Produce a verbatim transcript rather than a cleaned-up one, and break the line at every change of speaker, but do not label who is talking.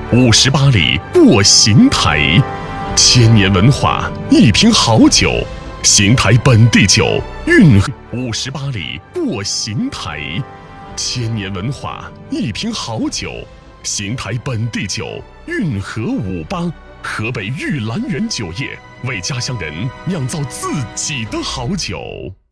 五十八里过邢台，千年文化，一瓶好酒。邢台本地酒，运河五十八里过邢台，千年文化，一瓶好酒。邢台本地酒，运河五八，河北玉兰园酒业为家乡人酿造自己的好酒。